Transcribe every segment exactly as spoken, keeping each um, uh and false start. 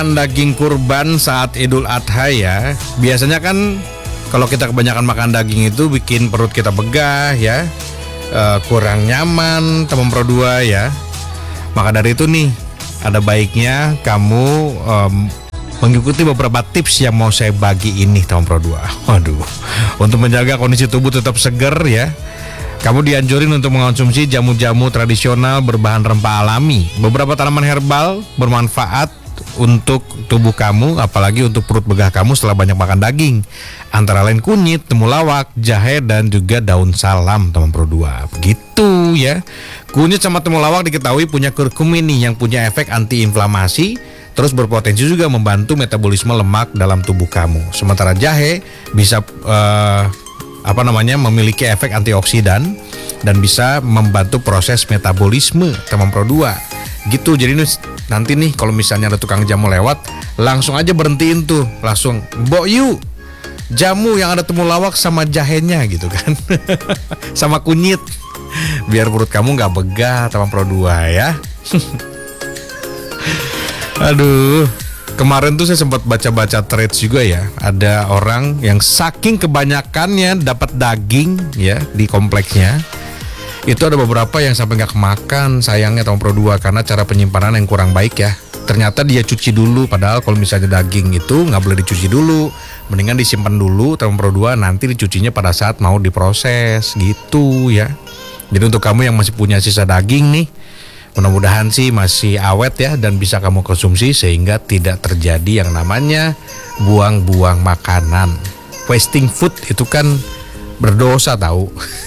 Daging kurban saat Idul Adha ya. Biasanya kan kalau kita kebanyakan makan daging itu bikin perut kita begah ya, e, kurang nyaman teman Pro dua ya. Maka dari itu nih, ada baiknya kamu um, mengikuti beberapa tips yang mau saya bagi ini teman Pro dua. Waduh, untuk menjaga kondisi tubuh tetap seger ya, kamu dianjurin untuk mengonsumsi jamu-jamu tradisional berbahan rempah alami. Beberapa tanaman herbal bermanfaat untuk tubuh kamu, apalagi untuk perut begah kamu setelah banyak makan daging. Antara lain kunyit, temulawak, jahe, dan juga daun salam teman Pro dua. Begitu ya. Kunyit sama temulawak diketahui punya kurkumin nih yang punya efek antiinflamasi, terus berpotensi juga membantu metabolisme lemak dalam tubuh kamu. Sementara jahe bisa uh, apa namanya memiliki efek antioksidan dan bisa membantu proses metabolisme teman Pro dua. Gitu, jadi nanti nih kalau misalnya ada tukang jamu lewat, langsung aja berhentiin tuh, langsung mbok yuk jamu yang ada temulawak sama jahenya gitu kan. Sama kunyit, biar perut kamu gak begah teman Pro dua ya. Aduh, kemarin tuh saya sempat baca-baca threads juga ya. Ada orang yang saking kebanyakannya dapat daging ya di kompleksnya, itu ada beberapa yang sampai nggak kemakan, sayangnya teman Pro dua, karena cara penyimpanan yang kurang baik ya. Ternyata dia cuci dulu, padahal kalau misalnya daging itu nggak boleh dicuci dulu, mendingan disimpan dulu teman Pro dua, nanti dicucinya pada saat mau diproses gitu ya. Jadi untuk kamu yang masih punya sisa daging nih, mudah-mudahan sih masih awet ya dan bisa kamu konsumsi sehingga tidak terjadi yang namanya buang-buang makanan. Wasting food itu kan berdosa tahu.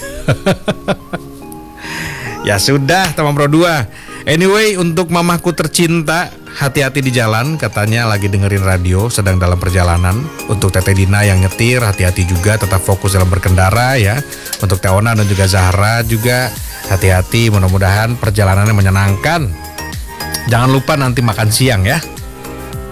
Ya sudah teman Pro dua. Anyway, untuk mamaku tercinta, hati-hati di jalan, katanya lagi dengerin radio sedang dalam perjalanan. Untuk Teteh Dina yang nyetir, hati-hati juga, tetap fokus dalam berkendara ya. Untuk Teona dan juga Zahra juga hati-hati, mudah-mudahan perjalanannya menyenangkan. Jangan lupa nanti makan siang ya.